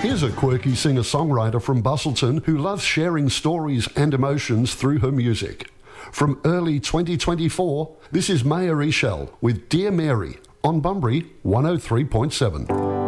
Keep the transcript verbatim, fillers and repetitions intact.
Here's a quirky singer-songwriter from Bustleton who loves sharing stories and emotions through her music. From early twenty twenty-four, this is Maya Eshel with Dear Mary on Bunbury one oh three point seven.